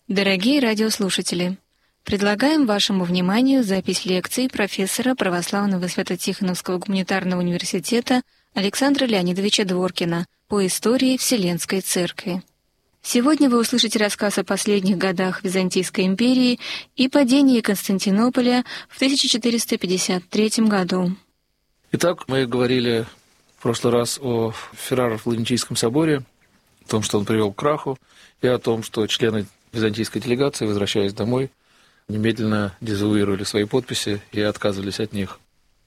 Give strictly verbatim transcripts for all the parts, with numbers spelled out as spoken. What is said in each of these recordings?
Дорогие радиослушатели, предлагаем вашему вниманию запись лекций профессора Православного Свято-Тихоновского гуманитарного университета Александра Леонидовича Дворкина по истории Вселенской Церкви. Сегодня вы услышите рассказ о последних годах Византийской империи и падении Константинополя в тысяча четыреста пятьдесят третьем году. Итак, мы говорили в прошлый раз о Ферраро-Флорентийском соборе, о том, что он привел к краху, и о том, что члены византийской делегации, возвращаясь домой, немедленно дезавуировали свои подписи и отказывались от них.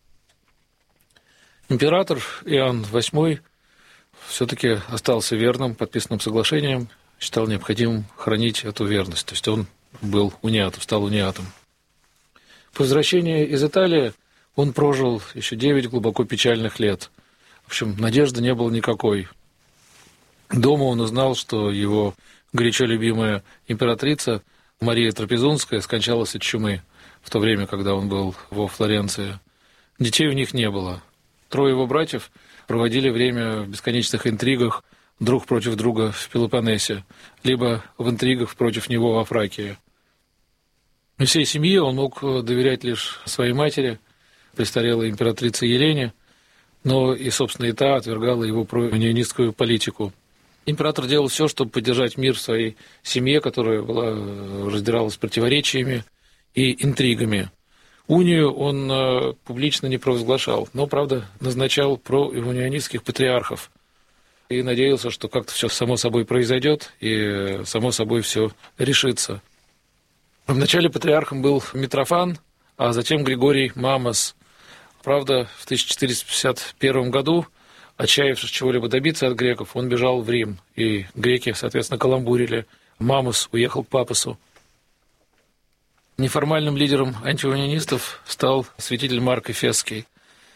Император Иоанн восьмой все-таки остался верным подписанным соглашением, считал необходимым хранить эту верность. То есть он был униатом, стал униатом. По возвращении из Италии он прожил еще девять глубоко печальных лет. В общем, надежды не было никакой. Дома он узнал, что его горячо любимая императрица Мария Трапезунская скончалась от чумы в то время, когда он был во Флоренции. Детей у них не было. Трое его братьев проводили время в бесконечных интригах друг против друга в Пелопоннесе, либо в интригах против него во Фракии. И всей семье он мог доверять лишь своей матери, престарелой императрице Елене, но и, собственно, и та отвергала его проунионистскую политику. Император делал все, чтобы поддержать мир в своей семье, которая была, раздиралась противоречиями и интригами. Унию он публично не провозглашал, но, правда, назначал проунионистских патриархов и надеялся, что как-то все само собой произойдет и само собой все решится. Вначале патриархом был Митрофан, а затем Григорий Мамос. Правда, в тысяча четыреста пятьдесят первом году, отчаявшись чего-либо добиться от греков, он бежал в Рим, и греки, соответственно, каламбурили. Мамос уехал к Папасу. Неформальным лидером антиунионистов стал святитель Марк Эфесский.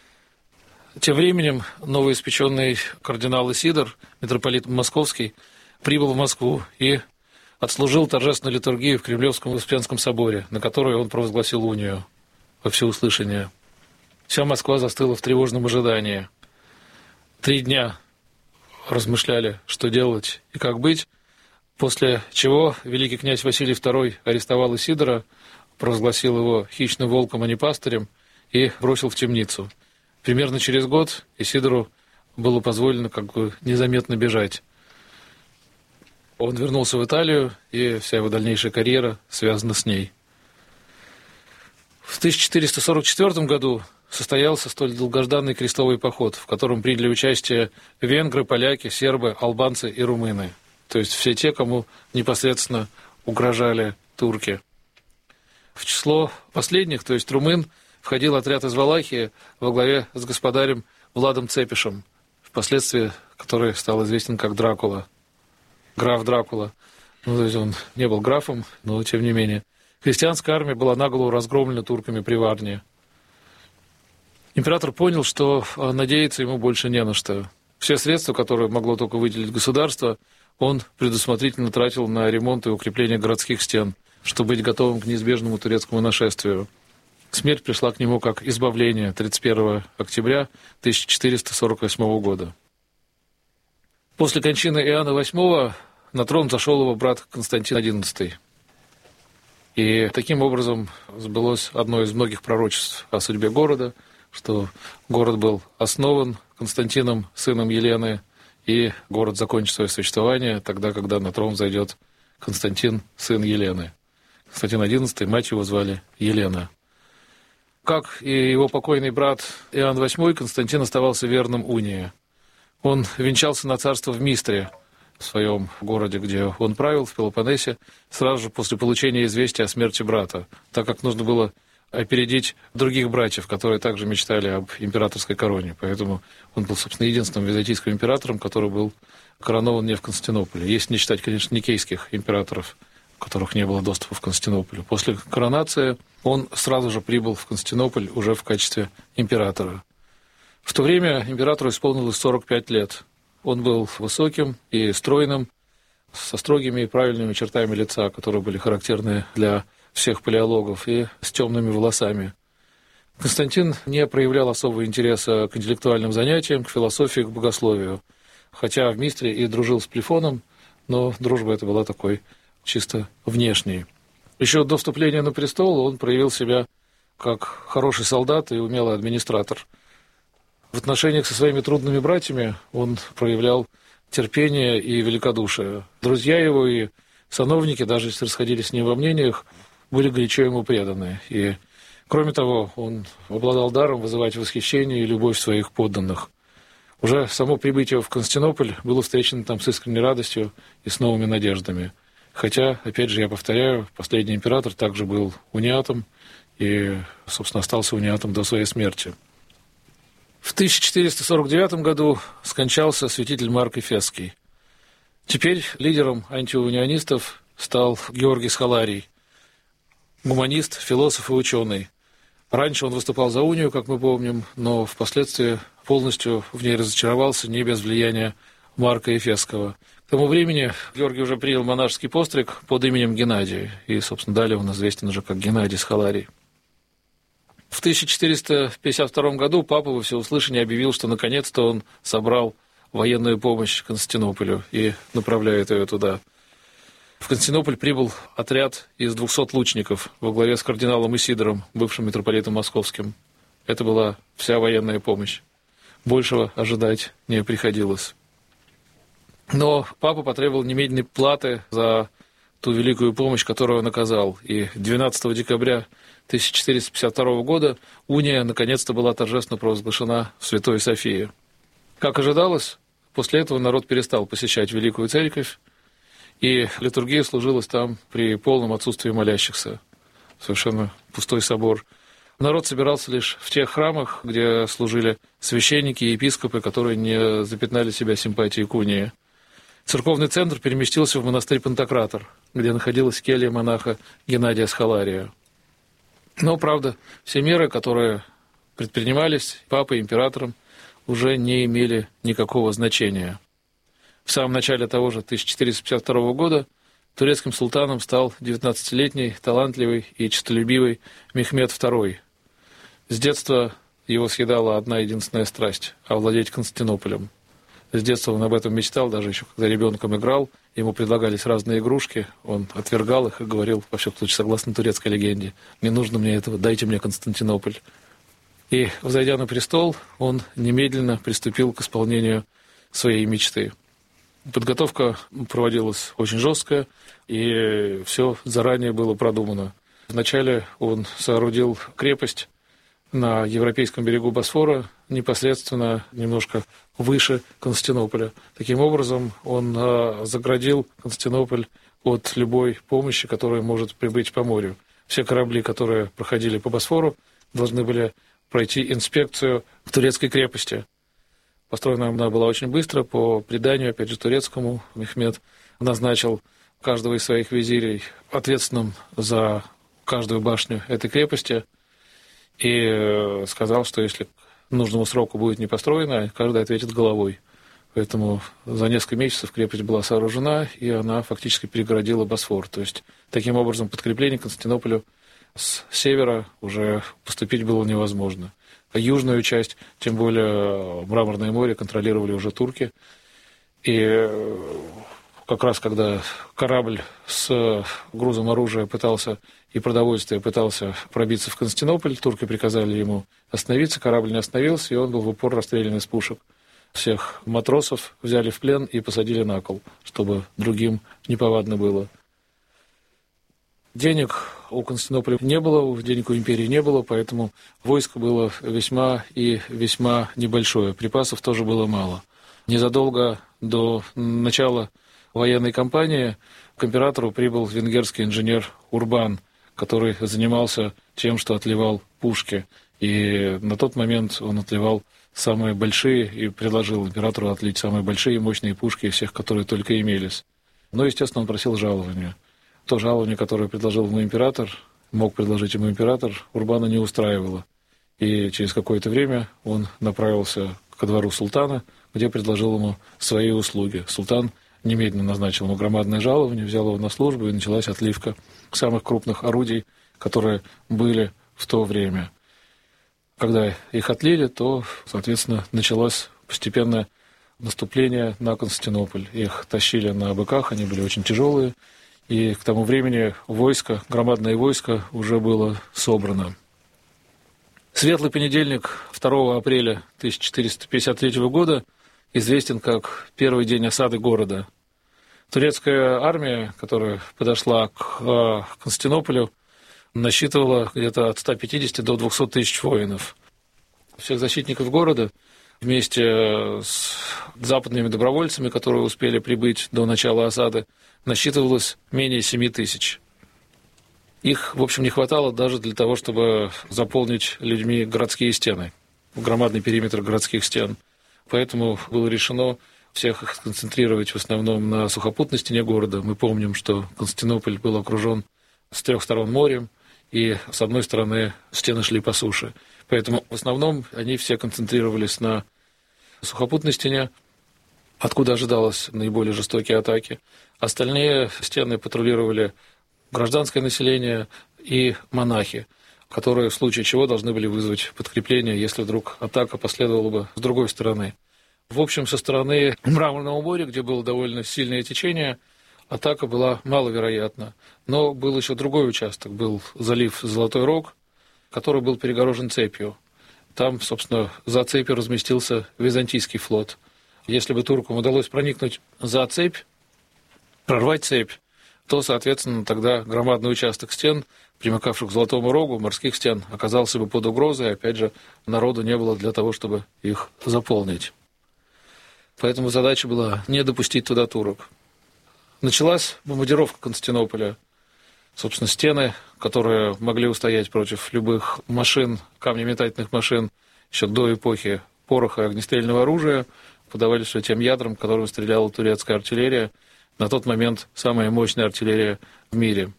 Тем временем новоиспеченный кардинал Исидор, митрополит Московский, прибыл в Москву и отслужил торжественную литургию в Кремлевском Успенском соборе, на которой он провозгласил унию во всеуслышание. Вся Москва застыла в тревожном ожидании. Три дня размышляли, что делать и как быть, после чего великий князь Василий второй арестовал Исидора, провозгласил его хищным волком, а не пастырем, и бросил в темницу. Примерно через год Исидору было позволено как бы незаметно бежать. Он вернулся в Италию, и вся его дальнейшая карьера связана с ней. В тысяча четыреста сорок четвёртом году состоялся столь долгожданный крестовый поход, в котором приняли участие венгры, поляки, сербы, албанцы и румыны. То есть все те, кому непосредственно угрожали турки. В число последних, то есть румын, входил отряд из Валахии во главе с господарем Владом Цепишем, впоследствии который стал известен как Дракула, граф Дракула. Ну, то есть он не был графом, но тем не менее. Христианская армия была наголо разгромлена турками при Варне. Император понял, что надеяться ему больше не на что. Все средства, которые могло только выделить государство, он предусмотрительно тратил на ремонт и укрепление городских стен, чтобы быть готовым к неизбежному турецкому нашествию. Смерть пришла к нему как избавление тридцать первого октября тысяча четыреста сорок восьмого года. После кончины Иоанна восьмого на трон зашел его брат Константин одиннадцатый. И таким образом сбылось одно из многих пророчеств о судьбе города, что город был основан Константином, сыном Елены, и город закончит свое существование тогда, когда на трон зайдет Константин, сын Елены. Константин одиннадцатый, мать его звали Елена. Как и его покойный брат Иоанн восьмой, Константин оставался верным унии. Он венчался на царство в Мистре, в своем городе, где он правил, в Пелопоннесе, сразу же после получения известия о смерти брата, так как нужно было опередить других братьев, которые также мечтали об императорской короне. Поэтому он был, собственно, единственным византийским императором, который был коронован не в Константинополе. Если не считать, конечно, никейских императоров, у которых не было доступа в Константинополь. После коронации он сразу же прибыл в Константинополь уже в качестве императора. В то время императору исполнилось сорок пять лет. Он был высоким и стройным, со строгими и правильными чертами лица, которые были характерны для всех палеологов, и с темными волосами. Константин не проявлял особого интереса к интеллектуальным занятиям, к философии, к богословию. Хотя в Мистре и дружил с Плефоном, но дружба эта была такой чисто внешний. Еще до вступления на престол он проявил себя как хороший солдат и умелый администратор. В отношениях со своими трудными братьями он проявлял терпение и великодушие. Друзья его и сановники, даже если расходились с ним во мнениях, были горячо ему преданы. И, кроме того, он обладал даром вызывать восхищение и любовь своих подданных. Уже само прибытие в Константинополь было встречено там с искренней радостью и с новыми надеждами. Хотя, опять же, я повторяю, последний император также был униатом и, собственно, остался униатом до своей смерти. В тысяча четыреста сорок девятом году скончался святитель Марк Эфесский. Теперь лидером антиунионистов стал Георгий Схаларий, гуманист, философ и ученый. Раньше он выступал за унию, как мы помним, но впоследствии полностью в ней разочаровался не без влияния Марка Эфесского. К тому времени Георгий уже принял монашеский постриг под именем Геннадий, и, собственно, далее он известен уже как Геннадий Схаларий. В тысяча четыреста пятьдесят втором году папа во всеуслышание объявил, что наконец-то он собрал военную помощь Константинополю и направляет ее туда. В Константинополь прибыл отряд из двухсот лучников во главе с кардиналом Исидором, бывшим митрополитом Московским. Это была вся военная помощь. Большего ожидать не приходилось. Но папа потребовал немедленной платы за ту великую помощь, которую он оказал. И двенадцатого декабря тысяча четыреста пятьдесят второго года уния наконец-то была торжественно провозглашена в Святой Софии. Как ожидалось, после этого народ перестал посещать Великую Церковь, и литургия служилась там при полном отсутствии молящихся. Совершенно пустой собор. Народ собирался лишь в тех храмах, где служили священники и епископы, которые не запятнали себя симпатией к унии. Церковный центр переместился в монастырь Пантократор, где находилась келья монаха Геннадия Схалария. Но, правда, все меры, которые предпринимались папой и императором, уже не имели никакого значения. В самом начале того же тысяча четыреста пятьдесят второго года турецким султаном стал девятнадцатилетний, талантливый и честолюбивый Мехмед второй. С детства его съедала одна единственная страсть – овладеть Константинополем. С детства он об этом мечтал, даже еще когда ребенком играл, ему предлагались разные игрушки, он отвергал их и говорил, во всяком случае, согласно турецкой легенде: «Не нужно мне этого, дайте мне Константинополь». И, взойдя на престол, он немедленно приступил к исполнению своей мечты. Подготовка проводилась очень жесткая, и все заранее было продумано. Вначале он соорудил крепость на европейском берегу Босфора, непосредственно немножко выше Константинополя. Таким образом, он заградил Константинополь от любой помощи, которая может прибыть по морю. Все корабли, которые проходили по Босфору, должны были пройти инспекцию в турецкой крепости. Построена она была очень быстро, по преданию, опять же, турецкому. Мехмед назначил каждого из своих визирей ответственным за каждую башню этой крепости и сказал, что если к нужному сроку будет не построена, каждый ответит головой. Поэтому за несколько месяцев крепость была сооружена, и она фактически перегородила Босфор. То есть, таким образом, подкрепление к Константинополю с севера уже поступить было невозможно. А южную часть, тем более Мраморное море, контролировали уже турки. И как раз когда корабль с грузом оружия пытался и продовольствия пытался пробиться в Константинополь, турки приказали ему остановиться, корабль не остановился, и он был в упор расстрелян из пушек. Всех матросов взяли в плен и посадили на кол, чтобы другим неповадно было. Денег у Константинополя не было, денег у империи не было, поэтому войско было весьма и весьма небольшое. Припасов тоже было мало. Незадолго до начала военной кампании к императору прибыл венгерский инженер Урбан, который занимался тем, что отливал пушки. И на тот момент он отливал самые большие и предложил императору отлить самые большие и мощные пушки из всех, которые только имелись. Но, естественно, он просил жалования. То жалование, которое предложил ему император, мог предложить ему император, Урбана не устраивало. И через какое-то время он направился ко двору султана, где предложил ему свои услуги. Султан немедленно назначил ему громадное жалование, взял его на службу, и началась отливка самых крупных орудий, которые были в то время. Когда их отлили, то, соответственно, началось постепенное наступление на Константинополь. Их тащили на быках, они были очень тяжелые, И к тому времени войско, громадное войско уже было собрано. Светлый понедельник, второго апреля тысяча четыреста пятьдесят третьего года, известен как первый день осады города. Турецкая армия, которая подошла к Константинополю, насчитывала где-то от ста пятидесяти до двухсот тысяч воинов. Всех защитников города вместе с западными добровольцами, которые успели прибыть до начала осады, насчитывалось менее семи тысяч. Их, в общем, не хватало даже для того, чтобы заполнить людьми городские стены, громадный периметр городских стен. Поэтому было решено всех их сконцентрировать в основном на сухопутной стене города. Мы помним, что Константинополь был окружен с трех сторон морем, и с одной стороны стены шли по суше. Поэтому в основном они все концентрировались на сухопутной стене, откуда ожидалось наиболее жестокие атаки. Остальные стены патрулировали гражданское население и монахи, которые в случае чего должны были вызвать подкрепление, если вдруг атака последовала бы с другой стороны. В общем, со стороны Мраморного моря, где было довольно сильное течение, атака была маловероятна. Но был еще другой участок, был залив Золотой Рог, который был перегорожен цепью. Там, собственно, за цепью разместился византийский флот. Если бы туркам удалось проникнуть за цепь, прорвать цепь, то, соответственно, тогда громадный участок стен, примыкавших к Золотому Рогу, морских стен, оказался бы под угрозой, и, опять же, народу не было для того, чтобы их заполнить. Поэтому задача была не допустить туда турок. Началась бомбардировка Константинополя. Собственно, стены, которые могли устоять против любых машин, камнеметательных машин, еще до эпохи пороха и огнестрельного оружия, подавались тем ядрам, которым стреляла турецкая артиллерия, на тот момент самая мощная артиллерия в мире.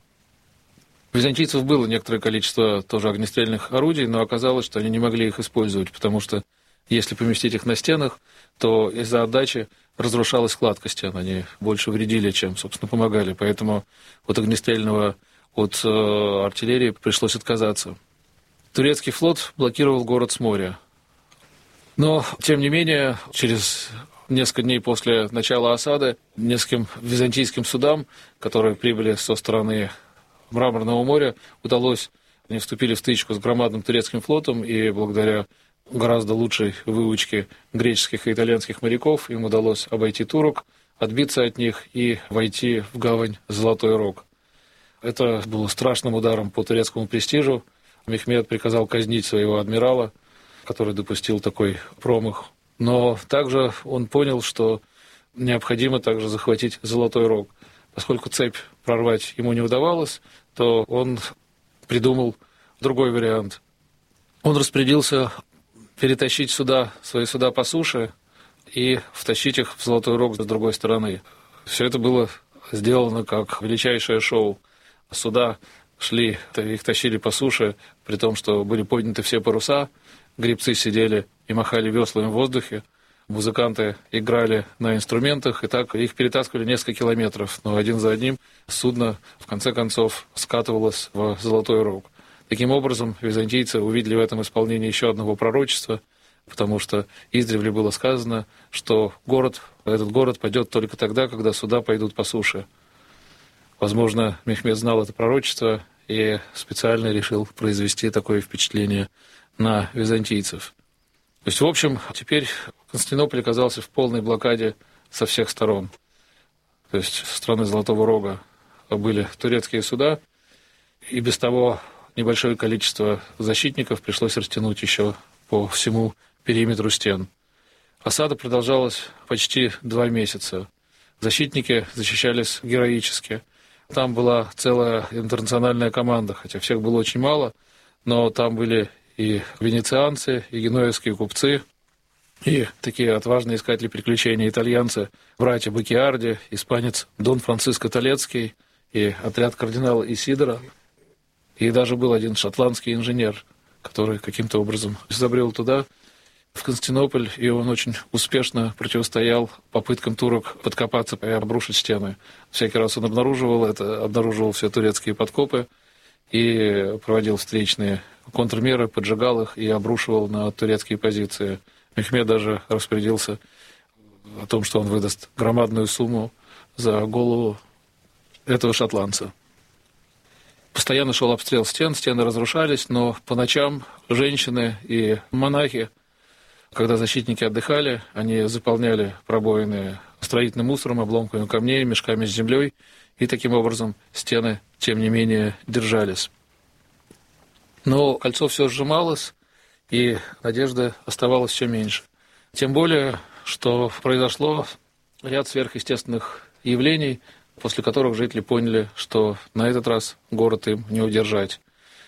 У византийцев было некоторое количество тоже огнестрельных орудий, но оказалось, что они не могли их использовать, потому что если поместить их на стенах, то из-за отдачи разрушалась кладка стен, они больше вредили, чем, собственно, помогали. Поэтому от огнестрельного, от э, артиллерии пришлось отказаться. Турецкий флот блокировал город с моря. Но, тем не менее, через несколько дней после начала осады нескольким византийским судам, которые прибыли со стороны Мраморного моря, удалось, они вступили в стычку с громадным турецким флотом, и благодаря гораздо лучшей выучке греческих и итальянских моряков им удалось обойти турок, отбиться от них и войти в гавань Золотой Рог. Это было страшным ударом по турецкому престижу. Мехмед приказал казнить своего адмирала, который допустил такой промах. Но также он понял, что необходимо также захватить Золотой Рог. Поскольку цепь прорвать ему не удавалось, то он придумал другой вариант. Он распорядился перетащить суда, свои суда по суше и втащить их в Золотой Рог с другой стороны. Все это было сделано как величайшее шоу. Суда шли, их тащили по суше, при том, что были подняты все паруса, гребцы сидели и махали веслами в воздухе, музыканты играли на инструментах, и так их перетаскивали несколько километров, но один за одним судно, в конце концов, скатывалось в Золотой Рог. Таким образом, византийцы увидели в этом исполнении еще одного пророчества, потому что издревле было сказано, что город, этот город пойдет только тогда, когда суда пойдут по суше. Возможно, Мехмед знал это пророчество и специально решил произвести такое впечатление на византийцев. То есть, в общем, теперь Константинополь оказался в полной блокаде со всех сторон. То есть, со стороны Золотого Рога были турецкие суда, и без того небольшое количество защитников пришлось растянуть еще по всему периметру стен. Осада продолжалась почти два месяца. Защитники защищались героически. Там была целая интернациональная команда, хотя всех было очень мало, но там были и венецианцы, и генуэзские купцы, и такие отважные искатели приключений итальянцы, братья Баккиарди, испанец Дон Франциско Толецкий и отряд кардинала Исидора. И даже был один шотландский инженер, который каким-то образом забрел туда, в Константинополь, и он очень успешно противостоял попыткам турок подкопаться и обрушить стены. Всякий раз он обнаруживал это, обнаруживал все турецкие подкопы и проводил встречные контрмеры, поджигал их и обрушивал на турецкие позиции. Мехмед даже распорядился о том, что он выдаст громадную сумму за голову этого шотландца. Постоянно шел обстрел стен, стены разрушались, но по ночам женщины и монахи, когда защитники отдыхали, они заполняли пробоины строительным мусором, обломками камней, мешками с землей, и таким образом стены, тем не менее, держались. Но кольцо все сжималось, и надежды оставалось все меньше. Тем более, что произошло ряд сверхъестественных явлений, после которых жители поняли, что на этот раз город им не удержать.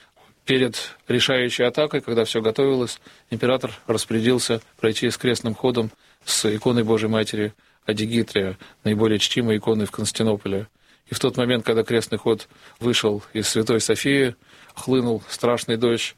Перед решающей атакой, когда все готовилось, император распорядился пройти с крестным ходом с иконой Божьей Матери Адигитрия, наиболее чтимой иконой в Константинополе. И в тот момент, когда крестный ход вышел из Святой Софии, хлынул страшный дождь,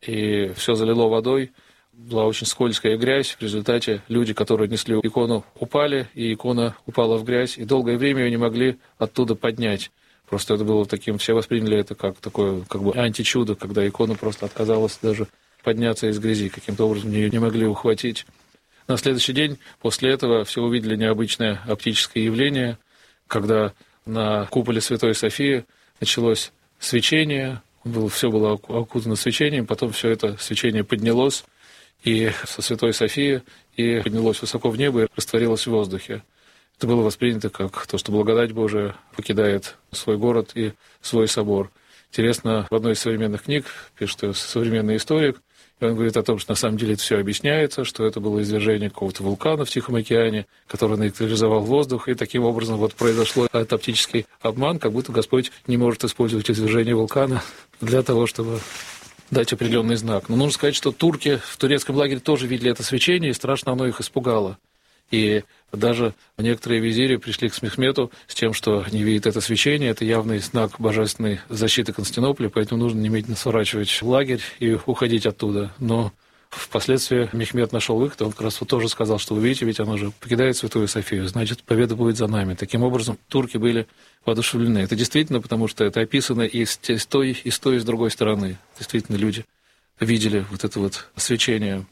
и все залило водой, была очень скользкая грязь. В результате люди, которые несли икону, упали, и икона упала в грязь, и долгое время ее не могли оттуда поднять. Просто это было таким, все восприняли это как такое как бы античудо, когда икона просто отказалась даже подняться из грязи, каким-то образом ее не могли ухватить. На следующий день после этого все увидели необычное оптическое явление, когда на куполе Святой Софии началось свечение, было, все было окутано свечением, потом все это свечение поднялось и со Святой Софии, и поднялось высоко в небо и растворилось в воздухе. Это было воспринято как то, что благодать Божия покидает свой город и свой собор. Интересно, в одной из современных книг пишет современный историк, и он говорит о том, что на самом деле это все объясняется, что это было извержение какого-то вулкана в Тихом океане, который наэлектризовал воздух, и таким образом вот произошло этот оптический обман, как будто Господь не может использовать извержение вулкана для того, чтобы дать определенный знак. Но нужно сказать, что турки в турецком лагере тоже видели это свечение, и страшно оно их испугало. И даже некоторые визири пришли к Мехмету с тем, что они видят это свечение, это явный знак божественной защиты Константинополя, поэтому нужно немедленно сворачивать лагерь и уходить оттуда. Но впоследствии Мехмет нашел выход, он как раз вот тоже сказал, что вы видите, ведь оно же покидает Святую Софию, значит, победа будет за нами. Таким образом, турки были воодушевлены. Это действительно, потому что это описано и с той, и с той, и с другой стороны. Действительно, люди видели вот это вот свечение.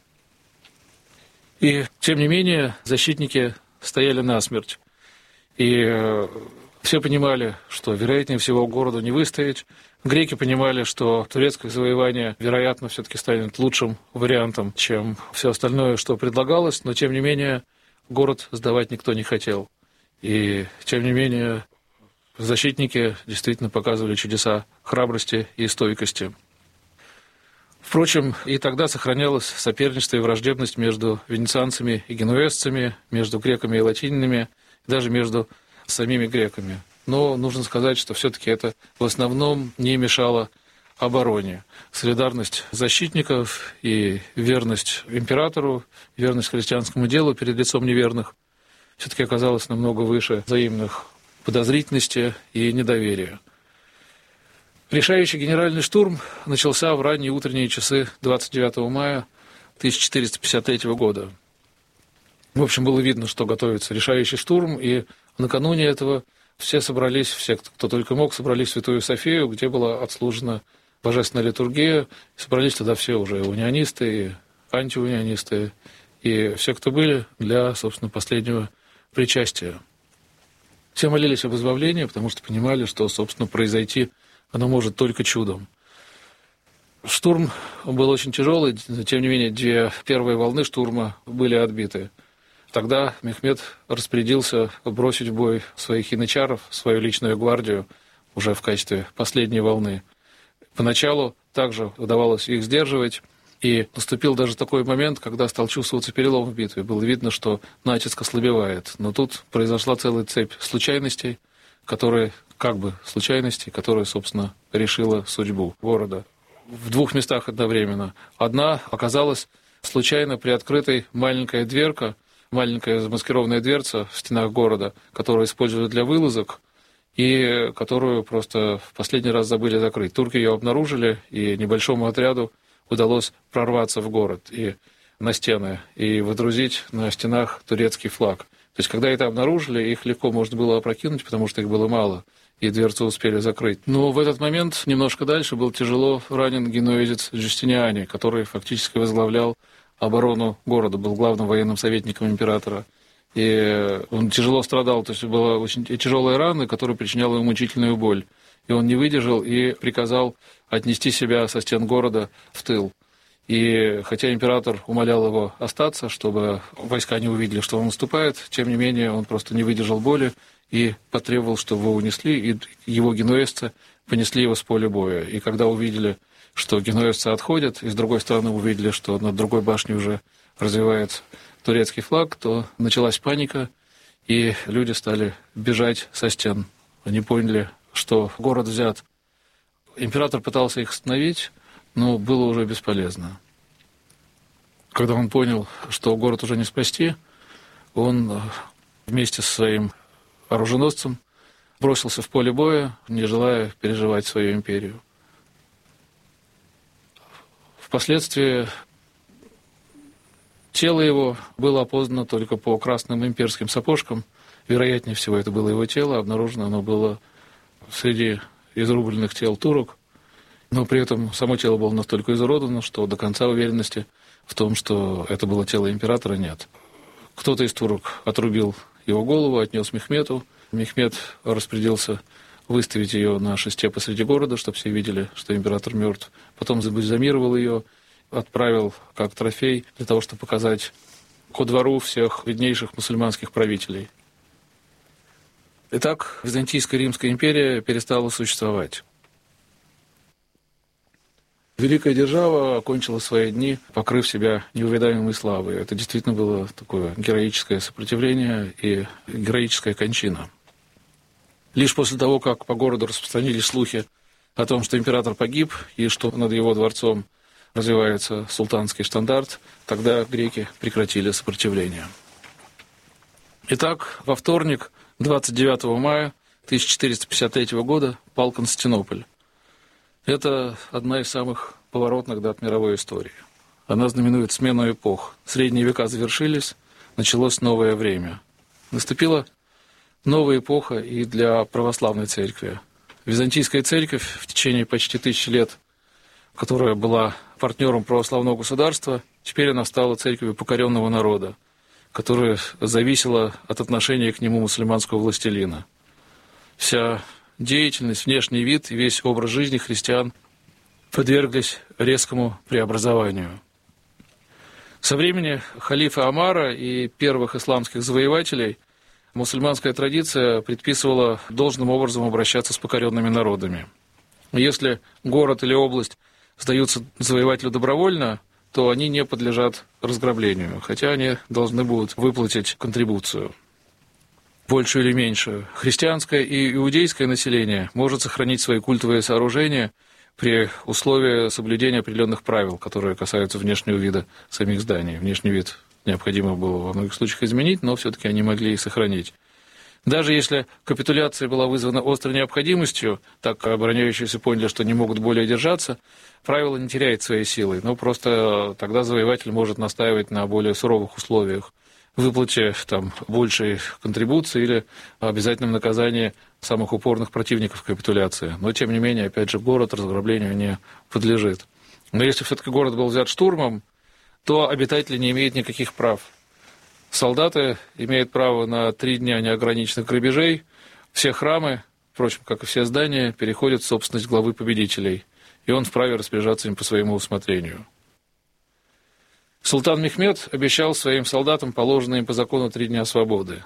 И, тем не менее, защитники стояли насмерть. И э, все понимали, что, вероятнее всего, городу не выстоять. Греки понимали, что турецкое завоевание, вероятно, все-таки станет лучшим вариантом, чем все остальное, что предлагалось. Но, тем не менее, город сдавать никто не хотел. И, тем не менее, защитники действительно показывали чудеса храбрости и стойкости. Впрочем, и тогда сохранялось соперничество и враждебность между венецианцами и генуэзцами, между греками и латининами, и даже между самими греками. Но нужно сказать, что все-таки это в основном не мешало обороне. Солидарность защитников и верность императору, верность христианскому делу перед лицом неверных все-таки оказалась намного выше взаимных подозрительности и недоверия. Решающий генеральный штурм начался в ранние утренние часы двадцать девятого мая тысяча четыреста пятьдесят третьего года. В общем, было видно, что готовится решающий штурм, и накануне этого все собрались, все, кто только мог, собрались в Святую Софию, где была отслужена божественная литургия. Собрались туда все уже унионисты, и антиунионисты, и все, кто были, для, собственно, последнего причастия. Все молились об избавлении, потому что понимали, что, собственно, произойти оно может только чудом. Штурм был очень тяжелый, тем не менее, две первые волны штурма были отбиты. Тогда Мехмет распорядился бросить в бой своих янычаров, свою личную гвардию, уже в качестве последней волны. Поначалу также удавалось их сдерживать, и наступил даже такой момент, когда стал чувствоваться перелом в битве. Было видно, что натиск ослабевает. Но тут произошла целая цепь случайностей, которые, как бы случайностей, которая, собственно, решила судьбу города. В двух местах одновременно. Одна оказалась случайно приоткрытой маленькая дверка, маленькая замаскированная дверца в стенах города, которую использовали для вылазок, и которую просто в последний раз забыли закрыть. Турки ее обнаружили, и небольшому отряду удалось прорваться в город и на стены, и водрузить на стенах турецкий флаг. То есть, когда это обнаружили, их легко можно было опрокинуть, потому что их было мало, и дверцу успели закрыть. Но в этот момент, немножко дальше, был тяжело ранен генуэзец Джустиниани, который фактически возглавлял оборону города, был главным военным советником императора. И он тяжело страдал, то есть была очень тяжелая рана, которая причиняла ему мучительную боль. И он не выдержал и приказал отнести себя со стен города в тыл. И хотя император умолял его остаться, чтобы войска не увидели, что он наступает, тем не менее он просто не выдержал боли и потребовал, чтобы его унесли, и его генуэзцы понесли его с поля боя. И когда увидели, что генуэзцы отходят, и с другой стороны увидели, что над другой башней уже развивается турецкий флаг, то началась паника, и люди стали бежать со стен. Они поняли, что город взят. Император пытался их остановить, но было уже бесполезно. Когда он понял, что город уже не спасти, он вместе со своим оруженосцем бросился в поле боя, не желая переживать свою империю. Впоследствии тело его было опознано только по красным имперским сапожкам. Вероятнее всего, это было его тело. Обнаружено оно было среди изрубленных тел турок. Но при этом само тело было настолько изуродовано, что до конца уверенности в том, что это было тело императора, нет. Кто-то из турок отрубил его голову, отнес Мехмету. Мехмет распорядился выставить ее на шесте посреди города, чтобы все видели, что император мертв. Потом забальзамировал ее, отправил как трофей для того, чтобы показать ко двору всех виднейших мусульманских правителей. Итак, Византийская Римская империя перестала существовать. Великая держава окончила свои дни, покрыв себя неувидаемой славой. Это действительно было такое героическое сопротивление и героическая кончина. Лишь после того, как по городу распространились слухи о том, что император погиб и что над его дворцом развивается султанский штандарт, тогда греки прекратили сопротивление. Итак, во вторник, двадцать девятого мая тысяча четыреста пятьдесят третьего года, пал Константинополь. Это одна из самых поворотных дат мировой истории. Она знаменует смену эпох. Средние века завершились, началось новое время. Наступила новая эпоха и для православной церкви. Византийская церковь в течение почти тысячи лет, которая была партнером православного государства, теперь она стала церковью покоренного народа, которая зависела от отношения к нему мусульманского властелина. Вся деятельность, внешний вид и весь образ жизни христиан подверглись резкому преобразованию. Со времени халифа Омара и первых исламских завоевателей мусульманская традиция предписывала должным образом обращаться с покоренными народами. Если город или область сдаются завоевателю добровольно, то они не подлежат разграблению, хотя они должны будут выплатить контрибуцию, большую или меньшую. Христианское и иудейское население может сохранить свои культовые сооружения при условии соблюдения определенных правил, которые касаются внешнего вида самих зданий. Внешний вид необходимо было во многих случаях изменить, но все-таки они могли их сохранить. Даже если капитуляция была вызвана острой необходимостью, так обороняющиеся поняли, что не могут более держаться, правило не теряет своей силы, но просто тогда завоеватель может настаивать на более суровых условиях, выплате там большей контрибуции или обязательном наказании самых упорных противников капитуляции. Но, тем не менее, опять же, город разграблению не подлежит. Но если все-таки город был взят штурмом, то обитатели не имеют никаких прав. Солдаты имеют право на три дня неограниченных грабежей. Все храмы, впрочем, как и все здания, переходят в собственность главы победителей, и он вправе распоряжаться им по своему усмотрению. Султан Мехмед обещал своим солдатам положенные им по закону три дня свободы.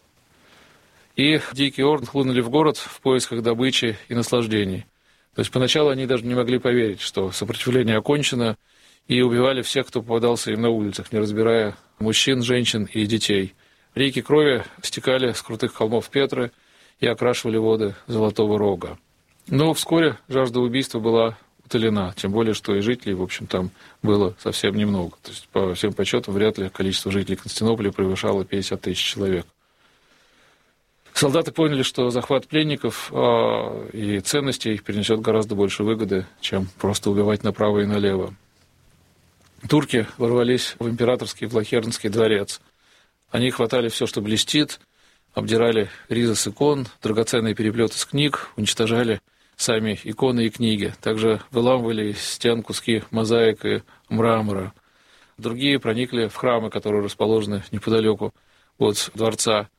И дикие орды хлынули в город в поисках добычи и наслаждений. То есть поначалу они даже не могли поверить, что сопротивление окончено, и убивали всех, кто попадался им на улицах, не разбирая мужчин, женщин и детей. Реки крови стекали с крутых холмов Петры и окрашивали воды Золотого Рога. Но вскоре жажда убийства была утолена, тем более, что и жителей, в общем, там было совсем немного. То есть, по всем подсчетам, вряд ли количество жителей Константинополя превышало пятьдесят тысяч человек. Солдаты поняли, что захват пленников а, и ценностей принесет гораздо больше выгоды, чем просто убивать направо и налево. Турки ворвались в императорский Влахернский дворец. Они хватали все, что блестит, обдирали ризы с икон, драгоценные переплеты с книг, уничтожали сами иконы и книги. Также выламывали из стен куски мозаик и мрамора. Другие проникли в храмы, которые расположены неподалеку от дворца.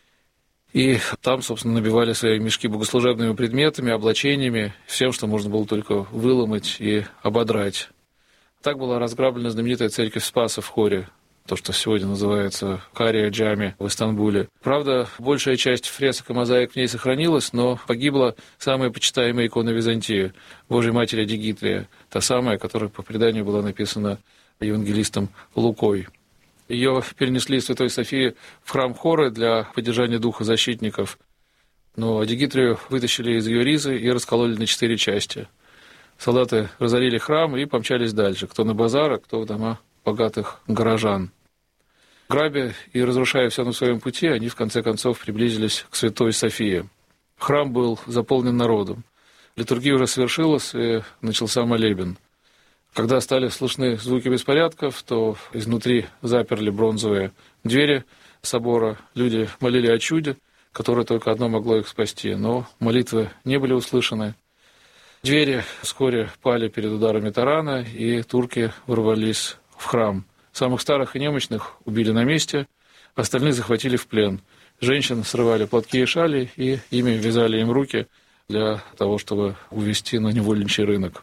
И там, собственно, набивали свои мешки богослужебными предметами, облачениями, всем, что можно было только выломать и ободрать. Так была разграблена знаменитая церковь Спаса в Хоре, то, что сегодня называется Кария Джами в Истамбуле. Правда, большая часть фресок и мозаик в ней сохранилась, но погибла самая почитаемая икона Византии – Божьей Матери Дигитрия, та самая, которая по преданию была написана евангелистом Лукой. Ее перенесли из Святой Софии в храм Хоры для поддержания духа защитников, но Дигитрию вытащили из ее ризы и раскололи на четыре части. Солдаты разорили храм и помчались дальше, кто на базар, а кто в дома богатых горожан. Грабя и разрушая все на своем пути, они в конце концов приблизились к Святой Софии. Храм был заполнен народом. Литургия уже совершилась, и начался молебен. Когда стали слышны звуки беспорядков, то изнутри заперли бронзовые двери собора. Люди молили о чуде, которое только одно могло их спасти, но молитвы не были услышаны. Двери вскоре пали перед ударами тарана, и турки ворвались в храм. Самых старых и немощных убили на месте, остальных захватили в плен. Женщин срывали платки и шали, и ими вязали им руки для того, чтобы увезти на невольничий рынок.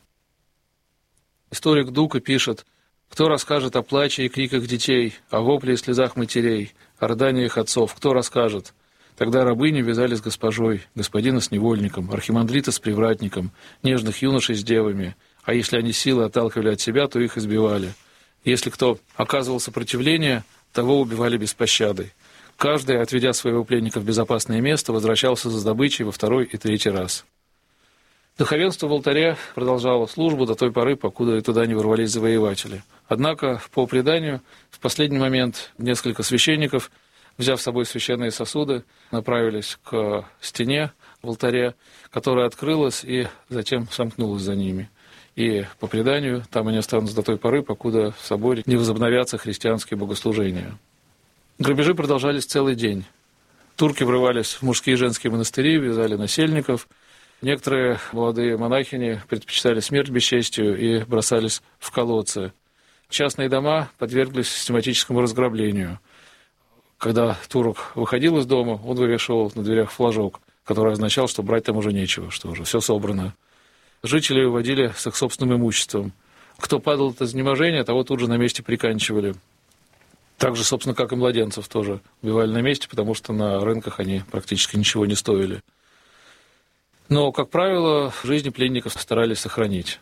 Историк Дука пишет: «Кто расскажет о плаче и криках детей, о вопле и слезах матерей, о рыданиях отцов? Кто расскажет? Тогда рабыни вязали с госпожой, господина с невольником, архимандрита с привратником, нежных юношей с девами, а если они силы отталкивали от себя, то их избивали. Если кто оказывал сопротивление, того убивали без пощады. Каждый, отведя своего пленника в безопасное место, возвращался за добычей во второй и третий раз». Духовенство в алтаре продолжало службу до той поры, покуда туда не ворвались завоеватели. Однако, по преданию, в последний момент несколько священников, взяв с собой священные сосуды, направились к стене в алтаре, которая открылась и затем сомкнулась за ними. И, по преданию, там они останутся до той поры, покуда в соборе не возобновятся христианские богослужения. Грабежи продолжались целый день. Турки врывались в мужские и женские монастыри, вязали насельников. Некоторые молодые монахини предпочитали смерть бесчестию и бросались в колодцы. Частные дома подверглись систематическому разграблению. Когда турок выходил из дома, он вывешивал на дверях флажок, который означал, что брать там уже нечего, что уже все собрано. Жителей уводили с их собственным имуществом. Кто падал от изнеможения, того тут же на месте приканчивали. Так же, собственно, как и младенцев тоже убивали на месте, потому что на рынках они практически ничего не стоили. Но, как правило, жизни пленников старались сохранить.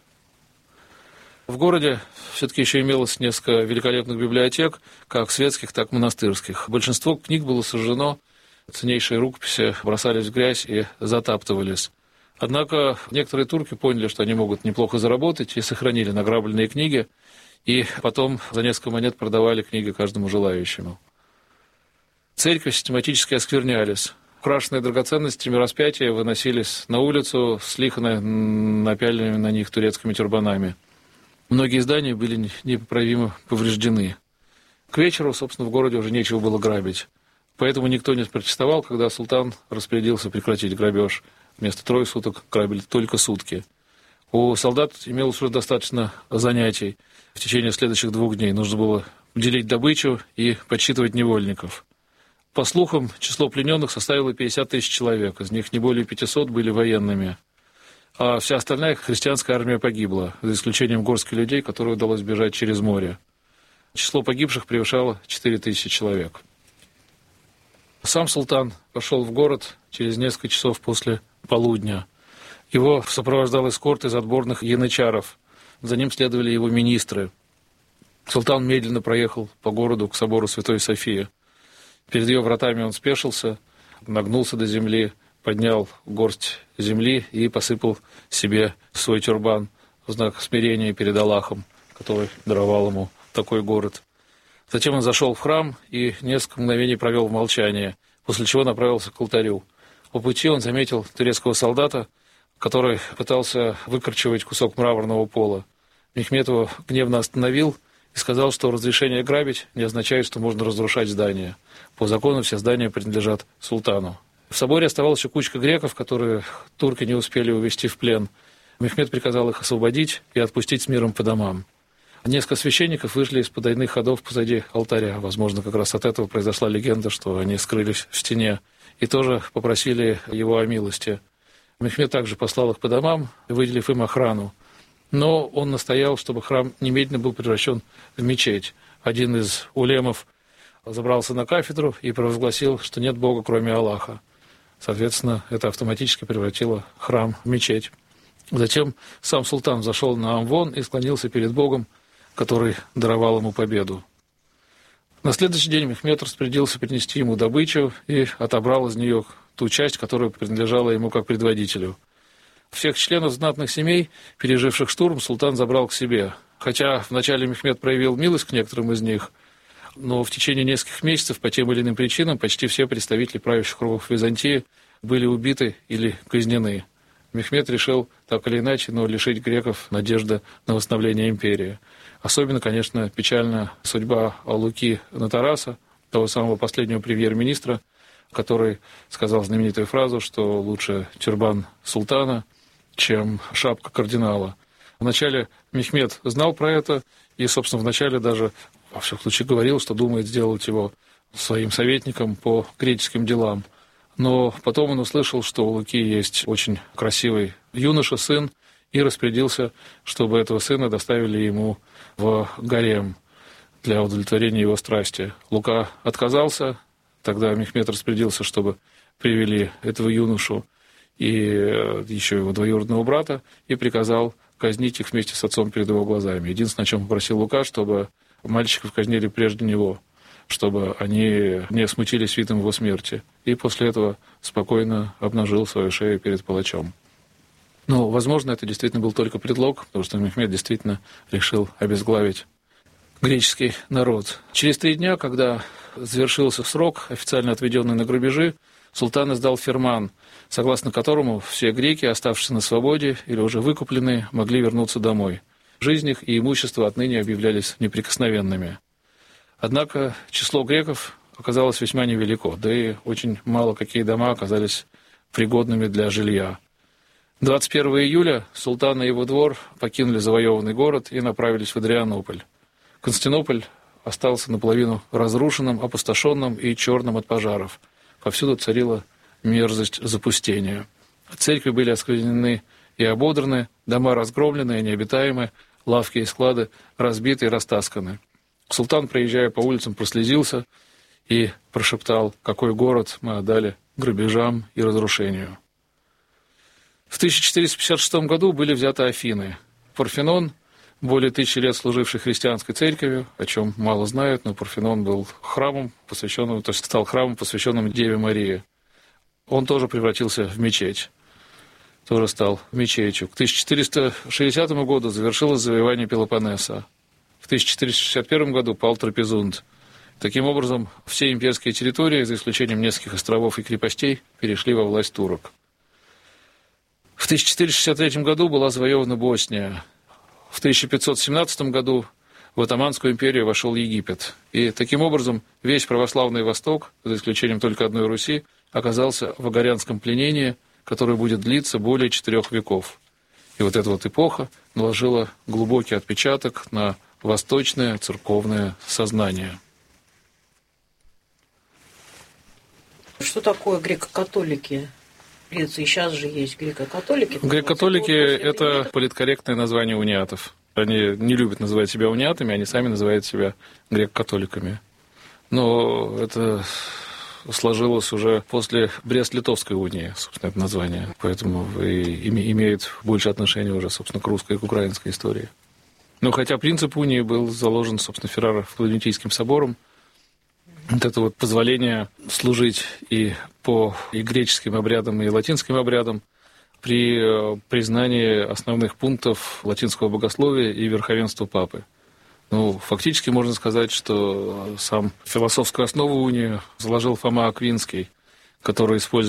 В городе все-таки еще имелось несколько великолепных библиотек, как светских, так и монастырских. Большинство книг было сожжено, ценнейшие рукописи бросались в грязь и затаптывались. Однако некоторые турки поняли, что они могут неплохо заработать, и сохранили награбленные книги, и потом за несколько монет продавали книги каждому желающему. Церкви систематически осквернялись. Украшенные драгоценностями распятия выносились на улицу с лихо напяленными на них турецкими тюрбанами. Многие здания были непоправимо повреждены. К вечеру, собственно, в городе уже нечего было грабить. Поэтому никто не протестовал, когда султан распорядился прекратить грабеж. Вместо трое суток грабили только сутки. У солдат имелось уже достаточно занятий. В течение следующих двух дней нужно было делить добычу и подсчитывать невольников. По слухам, число плененных составило пятьдесят тысяч человек, из них не более пятисот были военными. А вся остальная христианская армия погибла, за исключением горстки людей, которые удалось бежать через море. Число погибших превышало четыре тысячи человек. Сам султан пошел в город через несколько часов после полудня. Его сопровождал эскорт из отборных янычаров. За ним следовали его министры. Султан медленно проехал по городу к собору Святой Софии. Перед ее вратами он спешился, нагнулся до земли, поднял горсть земли и посыпал себе свой тюрбан в знак смирения перед Аллахом, который даровал ему такой город. Затем он зашел в храм и несколько мгновений провел в молчании, после чего направился к алтарю. По пути он заметил турецкого солдата, который пытался выкорчевать кусок мраморного пола. Мехмед его гневно остановил и сказал, что разрешение грабить не означает, что можно разрушать здания. По закону все здания принадлежат султану. В соборе оставалась еще кучка греков, которые турки не успели увезти в плен. Мехмед приказал их освободить и отпустить с миром по домам. Несколько священников вышли из потайных ходов позади алтаря. Возможно, как раз от этого произошла легенда, что они скрылись в стене и тоже попросили его о милости. Мехмед также послал их по домам, выделив им охрану. Но он настоял, чтобы храм немедленно был превращен в мечеть. Один из улемов забрался на кафедру и провозгласил, что нет Бога, кроме Аллаха. Соответственно, это автоматически превратило храм в мечеть. Затем сам султан зашел на амвон и склонился перед Богом, который даровал ему победу. На следующий день Мехмед распорядился принести ему добычу и отобрал из нее ту часть, которая принадлежала ему как предводителю. Всех членов знатных семей, переживших штурм, султан забрал к себе. Хотя вначале Мехмед проявил милость к некоторым из них, но в течение нескольких месяцев по тем или иным причинам почти все представители правящих кругов Византии были убиты или казнены. Мехмед решил, так или иначе, но лишить греков надежды на восстановление империи. Особенно, конечно, печальна судьба Луки Нотараса, того самого последнего премьер-министра, который сказал знаменитую фразу, что лучше тюрбан султана, чем шапка кардинала. Вначале Мехмед знал про это и, собственно, вначале даже, во всяком случае, говорил, что думает сделать его своим советником по греческим делам. Но потом он услышал, что у Луки есть очень красивый юноша, сын, и распорядился, чтобы этого сына доставили ему в гарем для удовлетворения его страсти. Лука отказался, тогда Мехмед распорядился, чтобы привели этого юношу и еще его двоюродного брата, и приказал казнить их вместе с отцом перед его глазами. Единственное, о чем попросил Лука, чтобы мальчиков казнили прежде него, чтобы они не смутились видом его смерти. И после этого спокойно обнажил свою шею перед палачом. Но, возможно, это действительно был только предлог, потому что Мехмед действительно решил обезглавить греческий народ. Через три дня, когда завершился срок, официально отведенный на грабежи, султан издал ферман, согласно которому все греки, оставшиеся на свободе или уже выкупленные, могли вернуться домой. Жизнь их и имущество отныне объявлялись неприкосновенными. Однако число греков оказалось весьма невелико, да и очень мало какие дома оказались пригодными для жилья. двадцать первого июля султан и его двор покинули завоеванный город и направились в Адрианополь. Константинополь остался наполовину разрушенным, опустошенным и черным от пожаров. Повсюду царила мерзость запустения. Церкви были осквернены и ободраны, дома разгромлены и необитаемы, лавки и склады разбиты и растасканы. Султан, проезжая по улицам, прослезился и прошептал, какой город мы отдали грабежам и разрушению. В тысяча четыреста пятьдесят шестом году были взяты Афины. Парфенон, более тысячи лет служивший христианской церковью, о чем мало знают, но Парфенон был храмом, посвященным, то есть стал храмом, посвященным Деве Марии. Он тоже превратился в мечеть, тоже стал мечетью. К тысяча четыреста шестидесятому году завершилось завоевание Пелопоннеса. В тысяча четыреста шестьдесят первом году пал Трапезунд. Таким образом, все имперские территории, за исключением нескольких островов и крепостей, перешли во власть турок. В тысяча четыреста шестьдесят третьем году была завоевана Босния. В тысяча пятьсот семнадцатом году в Отоманскую империю вошел Египет. И таким образом весь православный Восток, за исключением только одной Руси, оказался в агарянском пленении, которое будет длиться более четырех веков. И вот эта вот эпоха наложила глубокий отпечаток на восточное церковное сознание. Что такое греко-католики? И сейчас же есть греко-католики. Греко-католики – это политкорректное название униатов. Они не любят называть себя униатами, они сами называют себя греко-католиками. Но это сложилось уже после Брест-Литовской унии, собственно, это название. Поэтому и имеет больше отношения уже, собственно, к русской и к украинской истории. Но хотя принцип унии был заложен, собственно, Ферраро-Флорентийским собором, вот это вот позволение служить и по и греческим обрядам, и латинским обрядам при признании основных пунктов латинского богословия и верховенства папы. Ну, фактически можно сказать, что сам философскую основу унии заложил Фома Аквинский, который использовал